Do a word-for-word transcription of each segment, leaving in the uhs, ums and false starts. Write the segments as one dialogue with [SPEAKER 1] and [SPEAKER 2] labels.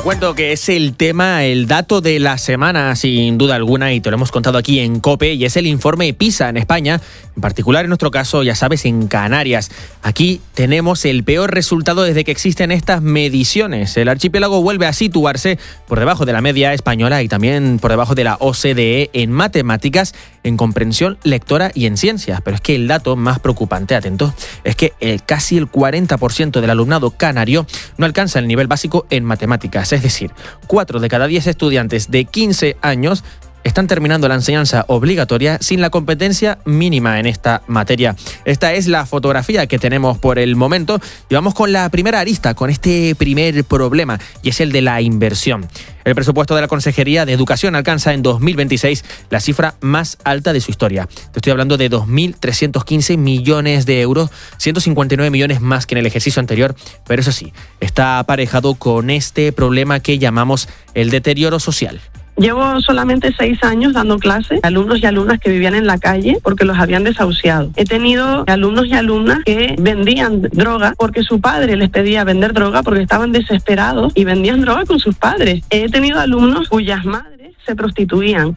[SPEAKER 1] cuento que es el tema, el dato de la semana, sin duda alguna, y te lo hemos contado aquí en COPE, y es el informe PISA en España, en particular en nuestro caso, ya sabes, en Canarias. Aquí tenemos el peor resultado desde que existen estas mediciones. El archipiélago vuelve a situarse por debajo de la media española y también por debajo de la O C D E en matemáticas, en comprensión lectora y en ciencias. Pero es que el dato más preocupante, atento, es que el, casi el cuarenta por ciento del alumnado canario no alcanza el nivel básico en matemáticas. Es decir, cuatro de cada diez estudiantes de quince años están terminando la enseñanza obligatoria sin la competencia mínima en esta materia. Esta es la fotografía que tenemos por el momento y vamos con la primera arista, con este primer problema, y es el de la inversión. El presupuesto de la Consejería de Educación alcanza en dos mil veintiséis la cifra más alta de su historia. Te estoy hablando de dos mil trescientos quince millones de euros, ciento cincuenta y nueve millones más que en el ejercicio anterior, pero eso sí, está aparejado con este problema que llamamos el deterioro social.
[SPEAKER 2] Llevo solamente seis años dando clases a alumnos y alumnas que vivían en la calle porque los habían desahuciado. He tenido alumnos y alumnas que vendían droga porque su padre les pedía vender droga porque estaban desesperados y vendían droga con sus padres. He tenido alumnos cuyas madres se prostituían.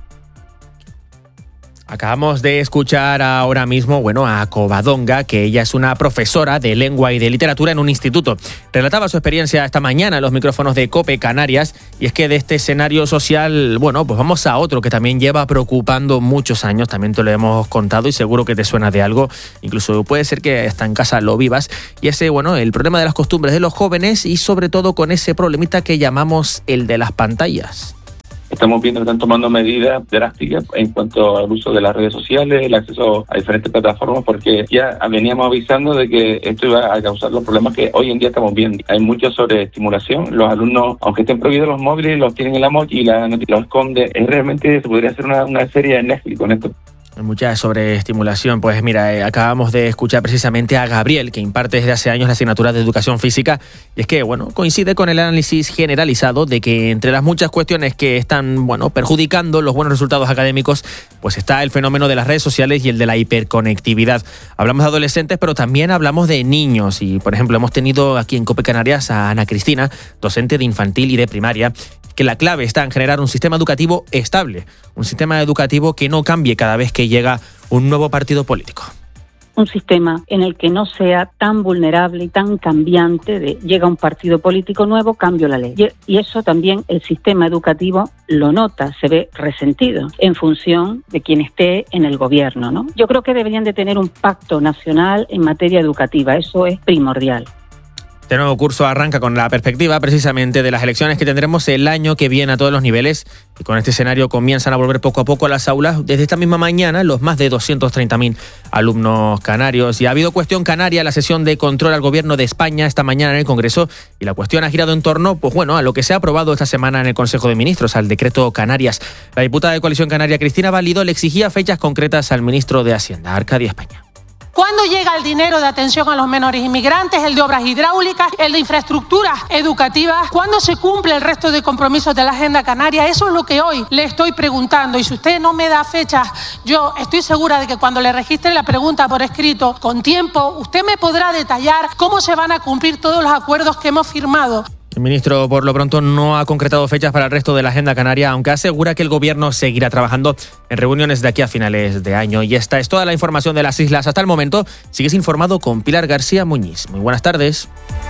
[SPEAKER 1] Acabamos de escuchar ahora mismo, bueno, a Covadonga, que ella es una profesora de lengua y de literatura en un instituto. Relataba su experiencia esta mañana en los micrófonos de COPE Canarias, y es que de este escenario social, bueno, pues vamos a otro que también lleva preocupando muchos años, también te lo hemos contado y seguro que te suena de algo, incluso puede ser que hasta en casa lo vivas, y ese, bueno, el problema de las costumbres de los jóvenes y sobre todo con ese problemita que llamamos el de las pantallas.
[SPEAKER 3] Estamos viendo que están tomando medidas drásticas en cuanto al uso de las redes sociales, el acceso a diferentes plataformas, porque ya veníamos avisando de que esto iba a causar los problemas que hoy en día estamos viendo. Hay mucha sobreestimulación. Los alumnos, aunque estén prohibidos los móviles, los tienen en la mochila, los esconden. Es realmente, se podría hacer una, una serie de Netflix con esto.
[SPEAKER 1] Mucha sobreestimulación. Pues mira, eh, acabamos de escuchar precisamente a Gabriel, que imparte desde hace años la asignatura de Educación Física, y es que, bueno, coincide con el análisis generalizado de que entre las muchas cuestiones que están, bueno, perjudicando los buenos resultados académicos, pues está el fenómeno de las redes sociales y el de la hiperconectividad. Hablamos de adolescentes, pero también hablamos de niños, y por ejemplo hemos tenido aquí en COPE Canarias a Ana Cristina, docente de infantil y de primaria, que la clave está en generar un sistema educativo estable, un sistema educativo que no cambie cada vez que llega un nuevo partido político.
[SPEAKER 4] Un sistema en el que no sea tan vulnerable y tan cambiante de llega un partido político nuevo, cambio la ley. Y eso también el sistema educativo lo nota, se ve resentido en función de quien esté en el gobierno, ¿no? Yo creo que deberían de tener un pacto nacional en materia educativa, eso es primordial.
[SPEAKER 1] Este nuevo curso arranca con la perspectiva precisamente de las elecciones que tendremos el año que viene a todos los niveles, y con este escenario comienzan a volver poco a poco a las aulas desde esta misma mañana los más de doscientos treinta mil alumnos canarios. Y ha habido cuestión canaria, la sesión de control al gobierno de España esta mañana en el Congreso, y la cuestión ha girado en torno, pues bueno, a lo que se ha aprobado esta semana en el Consejo de Ministros, al decreto Canarias. La diputada de Coalición Canaria, Cristina Valido, le exigía fechas concretas al ministro de Hacienda, Arcadia España.
[SPEAKER 5] ¿Cuándo llega el dinero de atención a los menores inmigrantes, el de obras hidráulicas, el de infraestructuras educativas? ¿Cuándo se cumple el resto de compromisos de la Agenda Canaria? Eso es lo que hoy le estoy preguntando. Y si usted no me da fechas, yo estoy segura de que cuando le registre la pregunta por escrito, con tiempo, usted me podrá detallar cómo se van a cumplir todos los acuerdos que hemos firmado.
[SPEAKER 1] El ministro, por lo pronto, no ha concretado fechas para el resto de la Agenda Canaria, aunque asegura que el gobierno seguirá trabajando en reuniones de aquí a finales de año. Y esta es toda la información de las islas hasta el momento. Sigues informado con Pilar García Muñiz. Muy buenas tardes.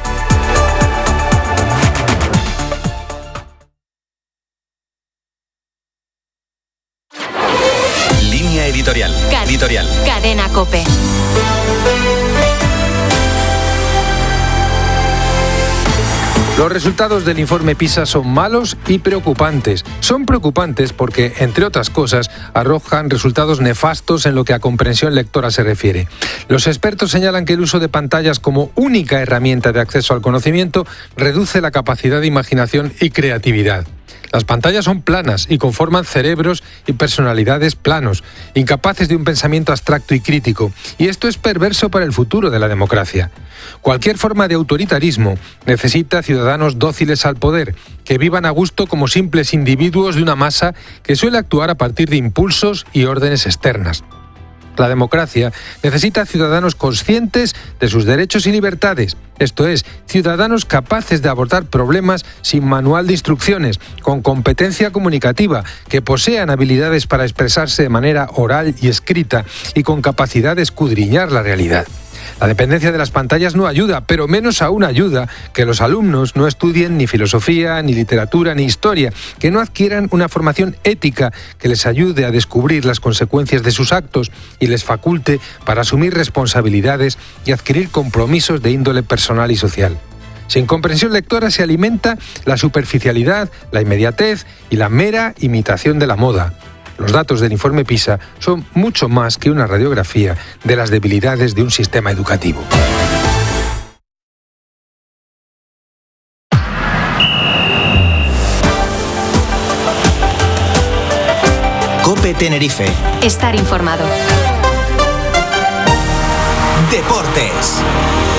[SPEAKER 6] Línea editorial. Editorial.
[SPEAKER 7] Cadena COPE.
[SPEAKER 8] Los resultados del informe PISA son malos y preocupantes. Son preocupantes porque, entre otras cosas, arrojan resultados nefastos en lo que a comprensión lectora se refiere. Los expertos señalan que el uso de pantallas como única herramienta de acceso al conocimiento reduce la capacidad de imaginación y creatividad. Las pantallas son planas y conforman cerebros y personalidades planos, incapaces de un pensamiento abstracto y crítico, y esto es perverso para el futuro de la democracia. Cualquier forma de autoritarismo necesita ciudadanos dóciles al poder, que vivan a gusto como simples individuos de una masa que suele actuar a partir de impulsos y órdenes externas. La democracia necesita ciudadanos conscientes de sus derechos y libertades, esto es, ciudadanos capaces de abordar problemas sin manual de instrucciones, con competencia comunicativa, que posean habilidades para expresarse de manera oral y escrita y con capacidad de escudriñar la realidad. La dependencia de las pantallas no ayuda, pero menos aún ayuda que los alumnos no estudien ni filosofía, ni literatura, ni historia, que no adquieran una formación ética que les ayude a descubrir las consecuencias de sus actos y les faculte para asumir responsabilidades y adquirir compromisos de índole personal y social. Sin comprensión lectora se alimenta la superficialidad, la inmediatez y la mera imitación de la moda. Los datos del informe PISA son mucho más que una radiografía de las debilidades de un sistema educativo.
[SPEAKER 7] COPE Tenerife.
[SPEAKER 9] Estar informado.
[SPEAKER 7] Deportes.